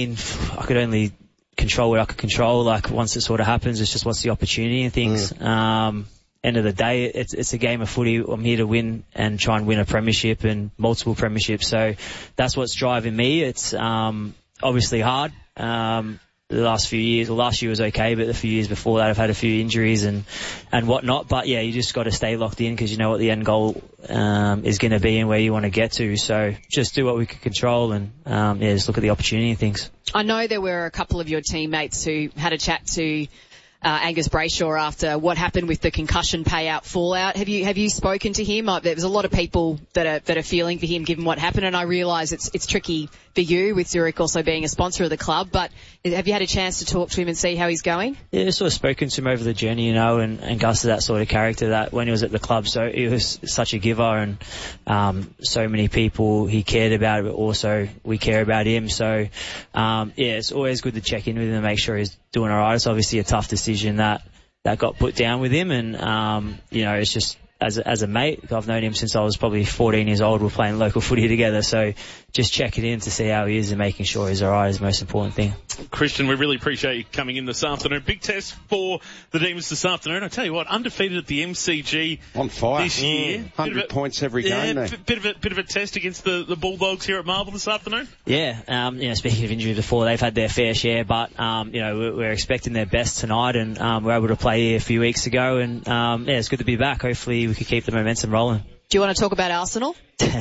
I could only control what I could control. Like, once it sort of happens, it's just what's the opportunity and things. End of the day, it's a game of footy. I'm here to win and try and win a premiership and multiple premierships. So that's what's driving me. It's obviously hard. The last few years, last year was okay, but the few years before that I've had a few injuries and whatnot. But yeah, you just got to stay locked in because you know what the end goal is going to be and where you want to get to. So just do what we can control and just look at the opportunity and things. I know there were a couple of your teammates who had a chat to Angus Brayshaw after what happened with the concussion payout fallout. Have you spoken to him? There's a lot of people that are feeling for him given what happened, and I realise it's tricky for you with Zurich also being a sponsor of the club, but have you had a chance to talk to him and see how he's going? Yeah, sort of spoken to him over the journey, and Gus is that sort of character that when he was at the club, so he was such a giver and so many people he cared about, but also we care about him. So it's always good to check in with him and make sure he's doing alright. It's obviously a tough decision that got put down with him, and it's just as a mate. I've known him since I was probably 14 years old. We're playing local footy together, so just checking in to see how he is and making sure he's alright is the most important thing. Christian, we really appreciate you coming in this afternoon. Big test for the Demons this afternoon. I tell you what, undefeated at the MCG on fire this year. 100 points every game. Bit of a test against the Bulldogs here at Marvel this afternoon. Yeah, speaking of injury before, they've had their fair share, but we're expecting their best tonight, and we were able to play here a few weeks ago, and it's good to be back. Hopefully we can keep the momentum rolling. Do you want to talk about Arsenal?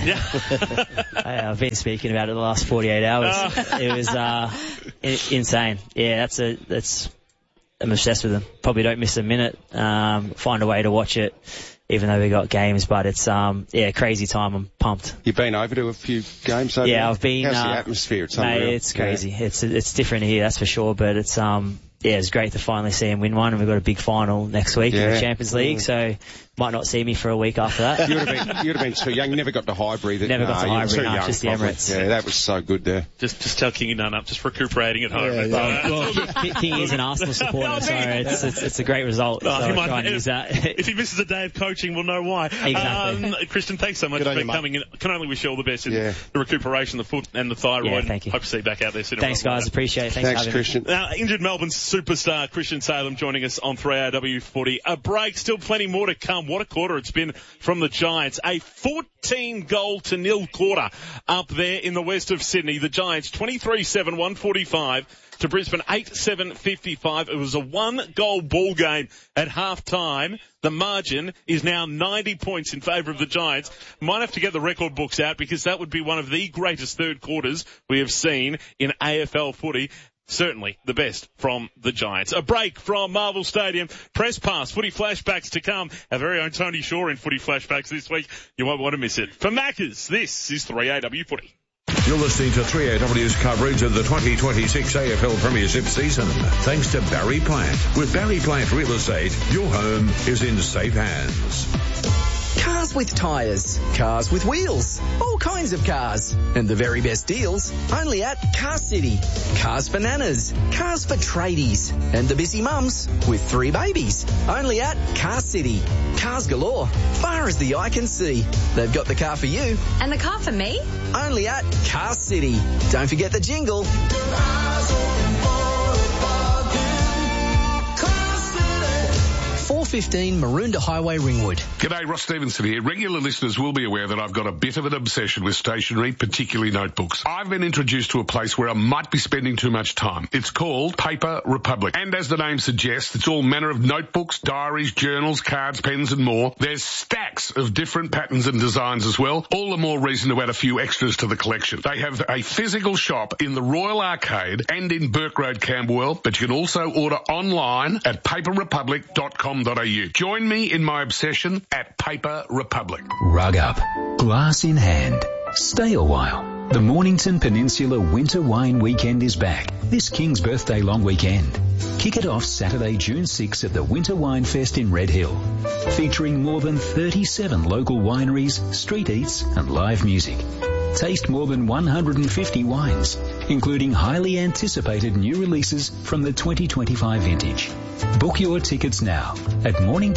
I've been speaking about it the last 48 hours. It was insane. Yeah, I'm obsessed with them. Probably don't miss a minute. Find a way to watch it, even though we got games. But it's crazy time. I'm pumped. You've been over to a few games over there? I've been. How's the atmosphere? It's unreal. Mate, it's crazy. Yeah. It's different here, that's for sure. But it's it's great to finally see him win one, and we've got a big final next week in the Champions League, so might not see me for a week after that. You'd have been too young. You never got to Highbury. Never got to Highbury, just the Emirates. Yeah, that was so good there. Just tell Kingy Nunn up, just recuperating at home. King is an Arsenal supporter, so it's a great result. If he misses a day of coaching, we'll know why. Exactly. Christian, thanks so much for coming in. Can only wish you all the best in the recuperation, the foot and the thyroid. Yeah, thank you. Hope to see you back out there soon. Thanks, guys. Appreciate it. Thanks Christian. Now, injured Melbourne superstar Christian Salem joining us on 3AW Footy. A break, still plenty more to come. What a quarter it's been from the Giants. A 14-0 quarter up there in the west of Sydney. The Giants 23-7, 145 to Brisbane 8-7, 55. It was a 1-goal ball game at half time. The margin is now 90 points in favour of the Giants. Might have to get the record books out because that would be one of the greatest third quarters we have seen in AFL footy. Certainly the best from the Giants. A break from Marvel Stadium. Press pass, footy flashbacks to come. Our very own Tony Shaw in footy flashbacks this week. You won't want to miss it. For Maccas, this is 3AW Footy. You're listening to 3AW's coverage of the 2026 AFL Premiership season. Thanks to Barry Plant. With Barry Plant Real Estate, your home is in safe hands. Cars with tyres, cars with wheels, all kinds of cars. And the very best deals only at Car City. Cars for nanas, cars for tradies, and the busy mums with 3 babies. Only at Car City. Cars galore, far as the eye can see. They've got the car for you. And the car for me? Only at Car City. Don't forget the jingle. 415 Maroondah Highway, Ringwood. G'day, Ross Stevenson here. Regular listeners will be aware that I've got a bit of an obsession with stationery, particularly notebooks. I've been introduced to a place where I might be spending too much time. It's called Paper Republic. And as the name suggests, it's all manner of notebooks, diaries, journals, cards, pens and more. There's stacks of different patterns and designs as well. All the more reason to add a few extras to the collection. They have a physical shop in the Royal Arcade and in Burke Road, Camberwell, but you can also order online at paperrepublic.com.au. Join me in my obsession at Paper Republic. Rug up, glass in hand. Stay a while. The Mornington Peninsula Winter Wine Weekend is back this King's Birthday long weekend. Kick it off Saturday, June 6 at the Winter Wine Fest in Red Hill, featuring more than 37 local wineries, street eats and live music. Taste more than 150 wines, including highly anticipated new releases from the 2025 vintage. Book your tickets now at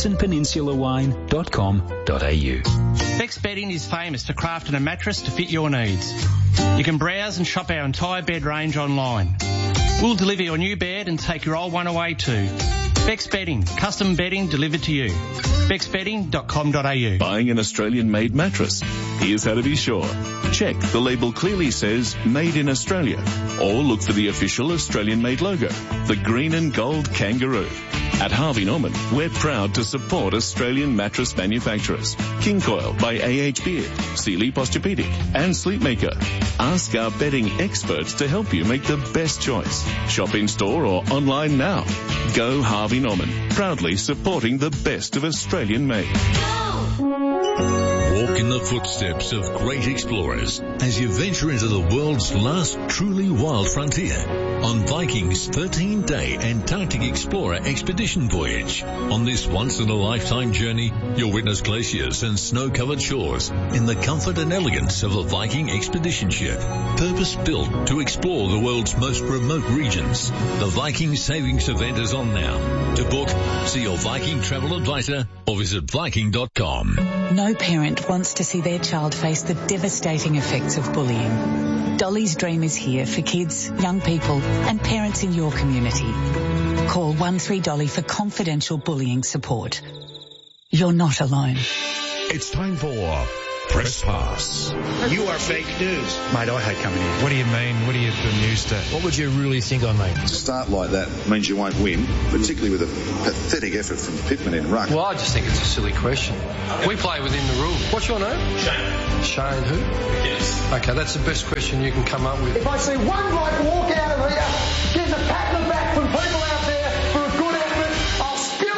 morningtonpeninsulawine.com.au. Beck's Bedding is famous for crafting a mattress to fit your needs. You can browse and shop our entire bed range online. We'll deliver your new bed and take your old one away too. Beck's Bedding, custom bedding delivered to you. becksbedding.com.au. Buying an Australian-made mattress? Here's how to be sure. Check the label clearly says Made in Australia, or look for the official Australian-made logo, the green and gold kangaroo. At Harvey Norman, we're proud to support Australian mattress manufacturers. King Coil by A.H. Beard, Sealy Posturepedic and Sleepmaker. Ask our bedding experts to help you make the best choice. Shop in store or online now. Go Harvey Norman, proudly supporting the best of Australian made. Walk in the footsteps of great explorers as you venture into the world's last truly wild frontier on Viking's 13-day Antarctic Explorer expedition voyage. On this once-in-a-lifetime journey, you'll witness glaciers and snow-covered shores in the comfort and elegance of a Viking expedition ship, purpose-built to explore the world's most remote regions. The Viking Savings event is on now. To book, see your Viking travel advisor or visit Viking.com. No parent wants to see their child face the devastating effects of bullying. Dolly's Dream is here for kids, young people and parents in your community. Call 13Dolly for confidential bullying support. You're not alone. It's time for Press Pass. You are fake news. Mate, I hate coming here. What do you mean? What are you bemused at? What would you really think I mean? To start like that means you won't win, particularly with a pathetic effort from Pittman in ruck. Well, I just think it's a silly question. We play within the rules. What's your name? Shane. Shane who? Yes. Okay, that's the best question you can come up with. If I see one bloke walk out of here, there's a pat on the back from people out there for a good effort, I'll spew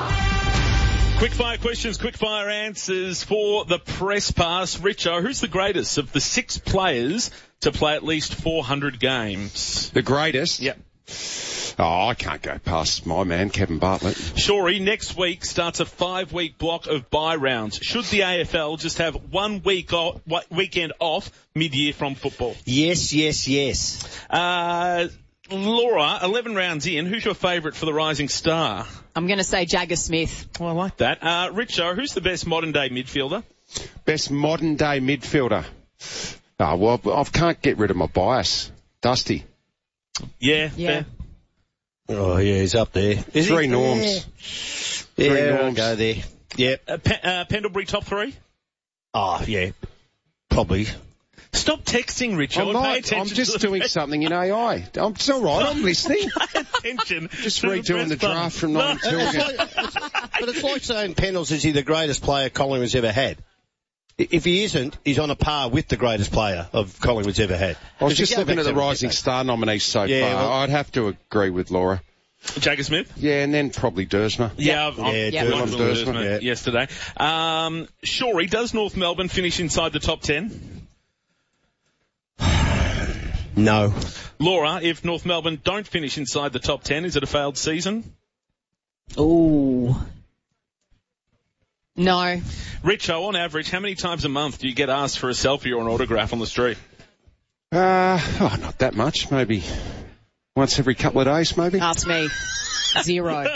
up. Quickfire questions, quickfire answers for the Press Pass. Richo, who's the greatest of the 6 players to play at least 400 games? The greatest? Yep. Oh, I can't go past my man, Kevin Bartlett. Shorey, next week starts a 5-week block of bye rounds. Should the AFL just have 1 weekend off mid-year from football? Yes, yes, yes. Laura, 11 rounds in, who's your favourite for the Rising Star? I'm going to say Jagger Smith. Oh, I like that. Richo, who's the best modern-day midfielder? Best modern-day midfielder? Oh, well, I can't get rid of my bias. Dusty. Yeah. Yeah. Oh, yeah, he's up there. Is Three he? norms. Yeah, Three I'll norms. go there. Yep. Pendlebury top 3? Oh, yeah. Probably. Stop texting, Richo. I'm just doing something in AI. It's all right. I'm listening. Pay attention. Just redoing the draft from 92 again. But it's like saying Pendles, is he the greatest player Collingwood's ever had? If he isn't, he's on a par with the greatest player of Collingwood's ever had. I was just looking at the Rising Star nominees so far. Well, I'd have to agree with Laura. Jagger Smith? Yeah, and then probably Dersma. Yeah, I'm Dersma. Yesterday. Shorey, does North Melbourne finish inside the top 10? No. Laura, if North Melbourne don't finish inside the top 10, is it a failed season? Ooh. No. Richo, on average, how many times a month do you get asked for a selfie or an autograph on the street? Not that much. Maybe once every couple of days, maybe. Ask me. 0.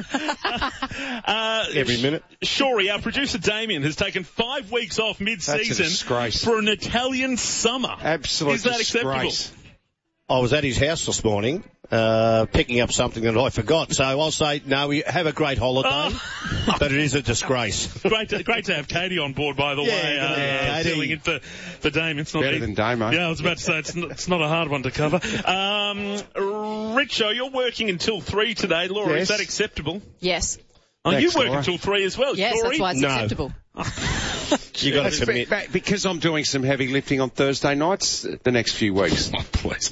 Every minute. Shorey, our producer Damien has taken 5 weeks off mid-season That's a disgrace. for an Italian summer. Absolute Is that disgrace. acceptable? I was at his house this morning, picking up something that I forgot. So I'll say, no, we have a great holiday, but it is a disgrace. Great to have Katie on board, by the way. Filling in for Dame. It's not Better than Damo. Yeah, I was about to say it's not a hard one to cover. Richo, you're working until 3 today. Laura, Yes. is that acceptable? Yes. Oh, Thanks, you work Laura. until 3 as well. Yes, Shorey? that's why it's No. acceptable. You got to commit. Because I'm doing some heavy lifting on Thursday nights the next few weeks. Oh, please.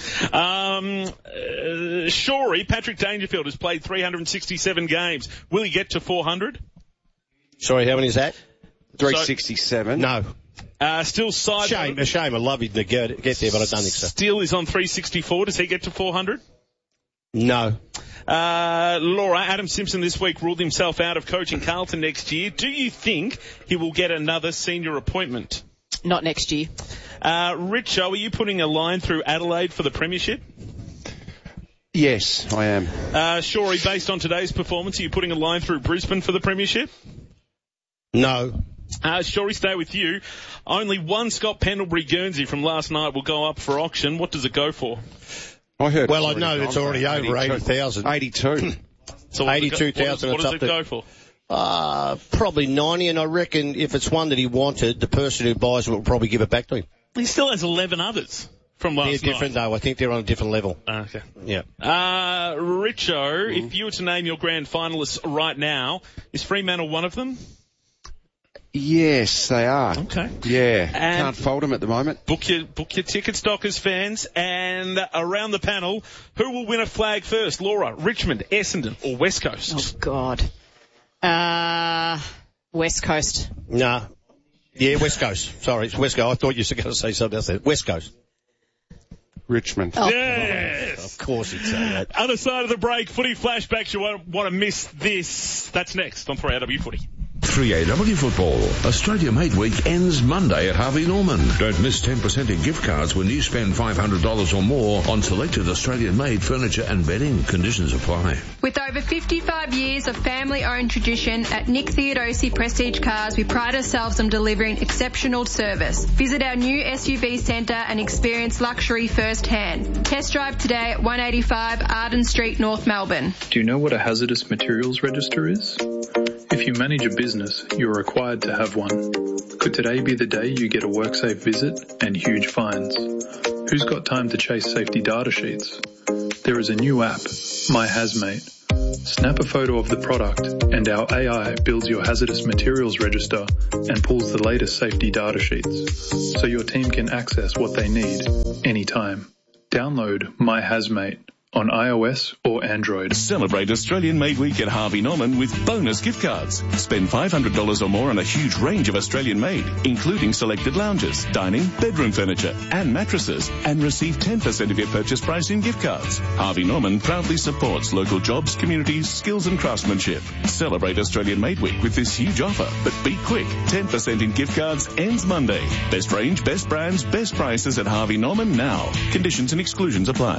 Shorey, Patrick Dangerfield has played 367 games. Will he get to 400? Sorry, how many is that? 367. No. Still side. A shame. I'd love you to get there, but I don't think so. Still is on 364. Does he get to 400? No. Laura, Adam Simpson this week ruled himself out of coaching Carlton next year. Do you think he will get another senior appointment? Not next year. Richo, are you putting a line through Adelaide for the premiership? Yes, I am. Shorey, based on today's performance, are you putting a line through Brisbane for the premiership? No. Shorey, stay with you. Only one Scott Pendlebury Guernsey from last night will go up for auction. What does it go for? I heard. Well, I know it's already over 80,000. 82. So 82,000. What does it go for? Probably 90, and I reckon if it's one that he wanted, the person who buys it will probably give it back to him. He still has 11 others from last night. They're different, though. I think they're on a different level. Okay. Yeah. Richo, if you were to name your grand finalists right now, is Fremantle one of them? Yes, they are. Okay. Yeah. And can't fold them at the moment. Book your tickets, Dockers fans. And around the panel, who will win a flag first? Laura, Richmond, Essendon, or West Coast? Oh, God. West Coast. No. Yeah, West Coast. Sorry, it's West Coast. I thought you were going to say something else there. West Coast. Richmond. Oh. Yes! Of course you'd say that. Other side of the break, footy flashbacks. You won't want to miss this. That's next on 3AW Footy. 3AW Football. Australia Made Week ends Monday at Harvey Norman. Don't miss 10% in gift cards when you spend $500 or more on selected Australian-made furniture and bedding. Conditions apply. With over 55 years of family-owned tradition at Nick Theodosi Prestige Cars, we pride ourselves on delivering exceptional service. Visit our new SUV centre and experience luxury firsthand. Test drive today at 185 Arden Street, North Melbourne. Do you know what a hazardous materials register is? If you manage a business, you're required to have one. Could today be the day you get a WorkSafe visit and huge fines? Who's got time to chase safety data sheets? There is a new app, My Hazmate. Snap a photo of the product and our AI builds your hazardous materials register and pulls the latest safety data sheets so your team can access what they need anytime. Download My Hazmate on iOS or Android. Celebrate Australian Made Week at Harvey Norman with bonus gift cards. Spend $500 or more on a huge range of Australian made, including selected lounges, dining, bedroom furniture and mattresses, and receive 10% of your purchase price in gift cards. Harvey Norman proudly supports local jobs, communities, skills and craftsmanship. Celebrate Australian Made Week with this huge offer, but be quick. 10% in gift cards ends Monday. Best range, best brands, best prices at Harvey Norman now. Conditions and exclusions apply.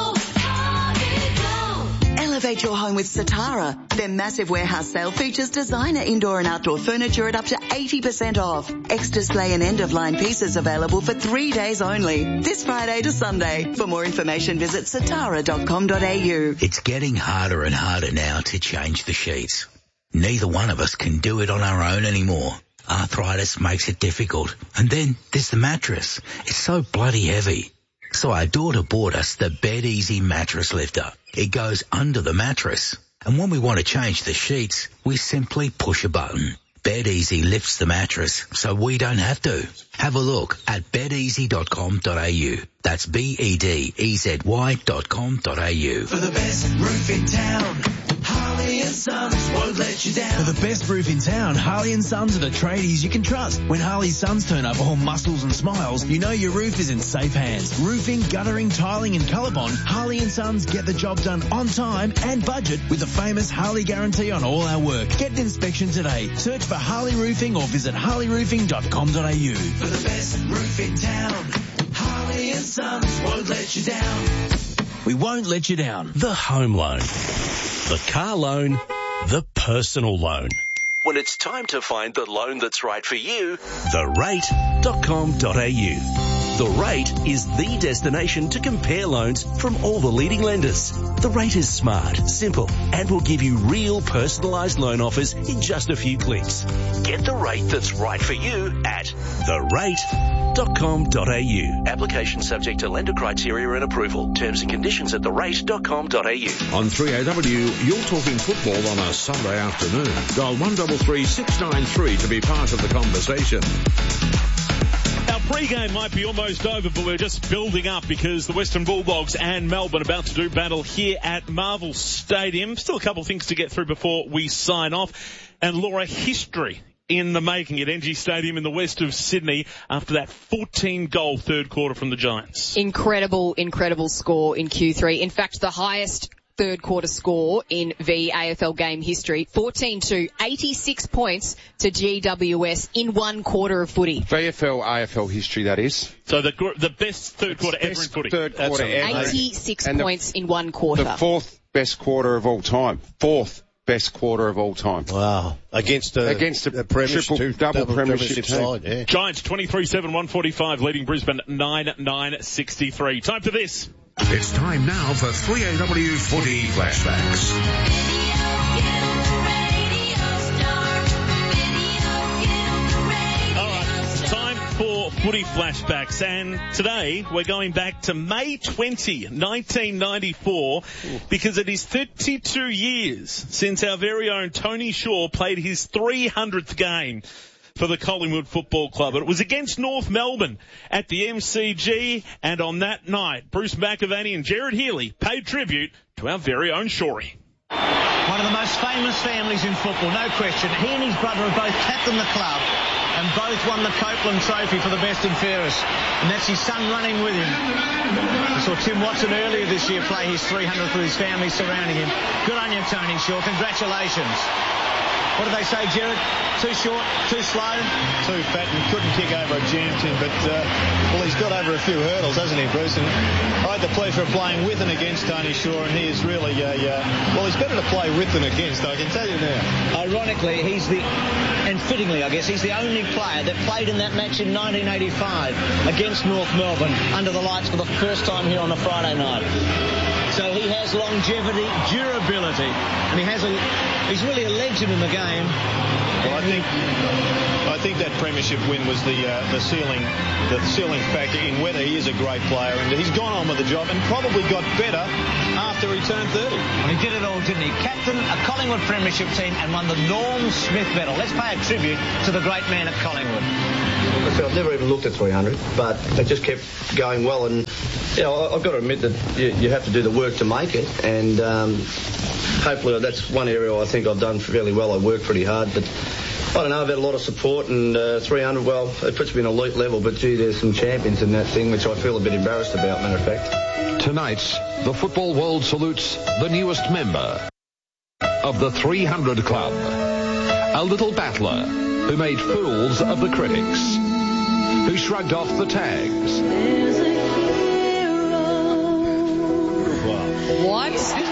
Elevate your home with Satara. Their massive warehouse sale features designer indoor and outdoor furniture at up to 80% off. Ex-display and end-of-line pieces available for 3 days only. This Friday to Sunday. For more information, visit satara.com.au. It's getting harder and harder now to change the sheets. Neither one of us can do it on our own anymore. Arthritis makes it difficult. And then there's the mattress. It's so bloody heavy. So our daughter bought us the Bed Easy mattress lifter. It goes under the mattress. And when we want to change the sheets, we simply push a button. Bed Easy lifts the mattress so we don't have to. Have a look at bedeasy.com.au. That's BEDEZY.com.au. For the best roof in town, Harley and Sons won't let you down. For the best roof in town, Harley & Sons are the tradies you can trust. When Harley & Sons turn up all muscles and smiles, you know your roof is in safe hands. Roofing, guttering, tiling and colour bond, Harley & Sons get the job done on time and budget with the famous Harley guarantee on all our work. Get an inspection today. Search for Harley Roofing or visit harleyroofing.com.au. For the best roof in town, Harley and Sons won't let you down. We won't let you down. The home loan, the car loan, the personal loan. When it's time to find the loan that's right for you, therate.com.au. The Rate is the destination to compare loans from all the leading lenders. The Rate is smart, simple, and will give you real personalised loan offers in just a few clicks. Get the rate that's right for you at therate.com.au. Application subject to lender criteria and approval. Terms and conditions at therate.com.au. On 3AW, you're talking football on a Sunday afternoon. Dial 133 693 to be part of the conversation. Our pre-game might be almost over, but we're just building up because the Western Bulldogs and Melbourne are about to do battle here at Marvel Stadium. Still a couple of things to get through before we sign off. And Laura, history in the making at NG Stadium in the west of Sydney after that 14-goal third quarter from the Giants. Incredible score in Q3. In fact, the highest third quarter score in VAFL game history. 14-2, 86 points to GWS in one quarter of footy. VFL, AFL history, that is. So the best third quarter ever in footy. Third quarter ever. 86 points in one quarter. The fourth best quarter of all time. Fourth best quarter of all time. Wow. Against a premiership, double premiership side, yeah. Giants 23-7, 145, leading Brisbane 9-9-63. Time for this. It's time now for 3AW Footy Flashbacks. All right, time for Footy Flashbacks, and today we're going back to May 20, 1994, because it is 32 years since our very own Tony Shaw played his 300th game for the Collingwood Football Club. It was against North Melbourne at the MCG, and on that night, Bruce McAvaney and Gerard Healy paid tribute to our very own Shawry. One of the most famous families in football, no question. He and his brother have both captained the club, and and both won the Copeland Trophy for the best and fairest. And that's his son running with him. We saw Tim Watson earlier this year play his 300th with his family surrounding him. Good on you, Tony Shaw. Congratulations. What did they say, Gerard? Too short, too slow? Too fat and couldn't kick over a jam tin, but, well, he's got over a few hurdles, hasn't he, Bruce? And I had the pleasure of playing with and against Tony Shaw, and he is really well, he's better to play with than against, I can tell you now. Ironically, and fittingly, I guess, he's the only player that played in that match in 1985 against North Melbourne under the lights for the first time here on a Friday night. So he has longevity, durability, and he's really a legend in the game. Well, I think that premiership win was the ceiling factor in whether he is a great player, and he's gone on with the job and probably got better after he turned 30. Well, he did it all, didn't he? Captain a Collingwood premiership team and won the Norm Smith medal. Let's pay a tribute to the great man at Collingwood. I've never even looked at 300, but it just kept going well, and I've got to admit that you have to do the work to make it, and hopefully that's one area I think I've done fairly well. I worked pretty hard, but I don't know, I've had a lot of support, and 300, well, it puts me in an elite level, but gee, there's some champions in that thing, which I feel a bit embarrassed about, matter of fact. Tonight, the football world salutes the newest member of the 300 Club, a little battler who made fools of the critics, who shrugged off the tags. What?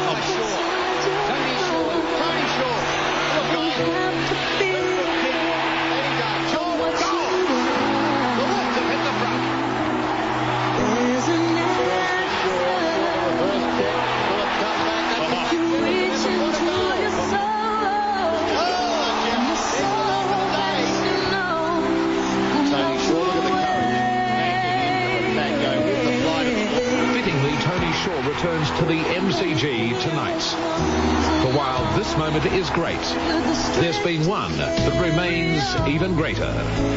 Returns to the MCG tonight. For while this moment is great, there's been one that remains even greater.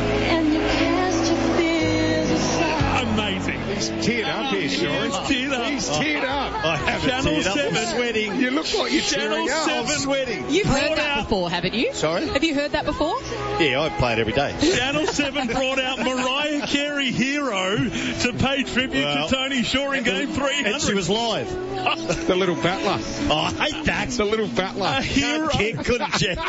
Amazing. He's teared up here, Sean. He's teared up. He's teared up. I haven't Channel teared up. 7. I'm sweating. You look like you're tearing up. I'm sweating. You've heard that before, haven't you? Sorry? Have you heard that before? Yeah, I play it every day. Channel 7 brought out Mariah Carey Hero to pay tribute to Tony Shaw in Game 300. And she was live. The little battler. Oh, I hate that. The little battler. A hero. Can't kick, couldn't jet.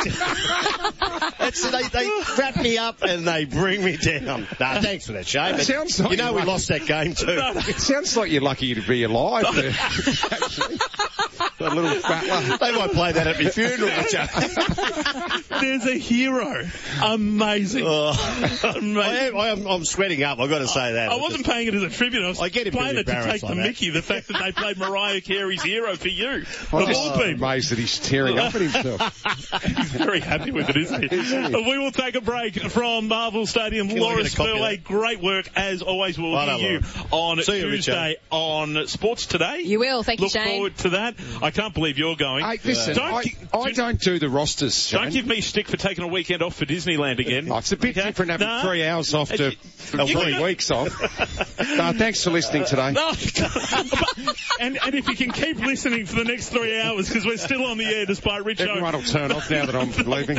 They wrap me up and they bring me down. Nah, thanks for that, Shane. But Sounds like we lost that game too. It sounds like you're lucky to be alive. Actually. The little battler. They might play that at my funeral, There's a hero. Amazing. Amazing. I'm sweating up, I've got to say that. I wasn't paying it as a tribute. I was playing it to take the mickey, the fact that they played Mariah Carey's Hero for you. I'm just amazed that he's tearing up at himself. He's very happy with it, isn't he? We will take a break from Marvel Stadium. Laura Spurway, great work as always. We'll hear you on Tuesday on Sports Today. You will. Thank you, Shane. Look forward to that. I can't believe you're going. Hey, listen, I don't do the rosters, Shane. Don't give me stick for taking a weekend off for Disneyland again. Oh, it's a bit different having 3 hours off to 3 weeks off. No, thanks for listening today. No, and if you can keep listening for the next 3 hours, because we're still on the air despite Richo. Everyone will turn off now that I'm leaving.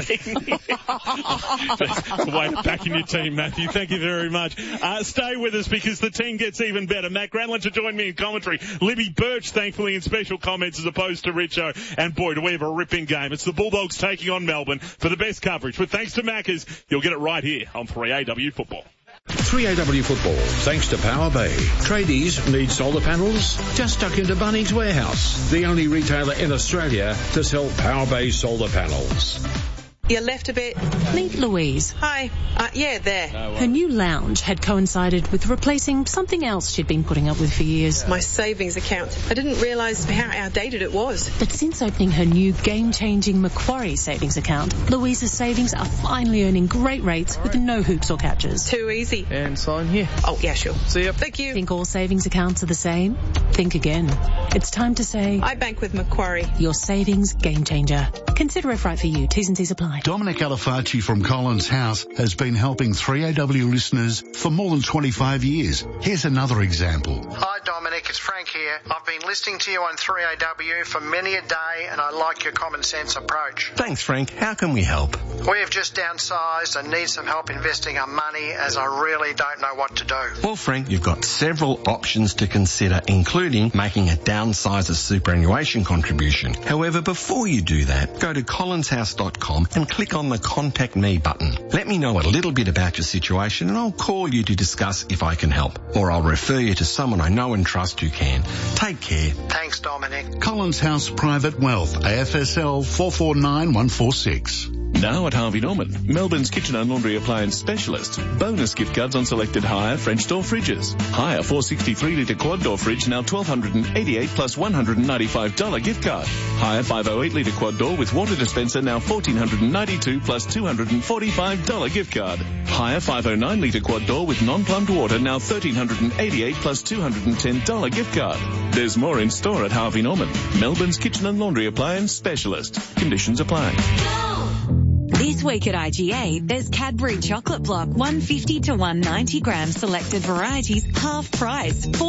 That's the way to back in your team, Matthew. Thank you very much. Stay with us because the team gets even better. Matt Granlund to join me in commentary. Libby Birch, thankfully, in special comments as opposed to Richo. And boy, do we have a ripping game. It's the Bulldogs taking on Melbourne for the best coverage. With thanks to Maccas, you'll get it right here on 3AW Football. 3AW Football, thanks to Power Bay. Tradies need solar panels? Just duck into Bunnings Warehouse, the only retailer in Australia to sell Power Bay solar panels. You left a bit. Meet Louise. Hi. Yeah, there. Her new lounge had coincided with replacing something else she'd been putting up with for years. My savings account. I didn't realise how outdated it was. But since opening her new game-changing Macquarie savings account, Louise's savings are finally earning great rates with no hoops or catches. Too easy. And sign here. Oh, yeah, sure. See ya. Thank you. Think all savings accounts are the same? Think again. It's time to say... I bank with Macquarie. Your savings game changer. Consider if right for you. T's and C's apply. Dominic Alifacci from Collins House has been helping 3AW listeners for more than 25 years. Here's another example. Hi, Dominic, it's Frank here. I've been listening to you on 3AW for many a day and I like your common sense approach. Thanks, Frank. How can we help? We have just downsized and need some help investing our money as I really don't know what to do. Well, Frank, you've got several options to consider, including making a downsizer superannuation contribution. However, before you do that, go to collinshouse.com and click on the Contact Me button. Let me know a little bit about your situation and I'll call you to discuss if I can help. Or I'll refer you to someone I know and trust who can. Take care. Thanks, Dominic. Collins House Private Wealth, AFSL 449146. Now at Harvey Norman, Melbourne's kitchen and laundry appliance specialist. Bonus gift cards on selected Hire French door fridges. Hire 463-litre quad door fridge now $1,288 plus $195 gift card. Hire 508-litre quad door with water dispenser now $1,492 plus $245 gift card. Hire 509-litre quad door with non-plumbed water now $1,388 plus $210 gift card. There's more in store at Harvey Norman, Melbourne's kitchen and laundry appliance specialist. Conditions apply. This week at IGA, there's Cadbury Chocolate Block 150 to 190 grams selected varieties, half price.